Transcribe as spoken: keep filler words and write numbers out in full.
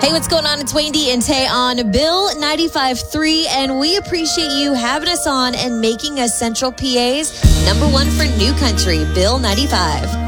Hey, what's going on? It's Wendy and Tay on Bill ninety-five point three, and we appreciate you having us on and making us Central P A's number one for new country, Bill ninety-five.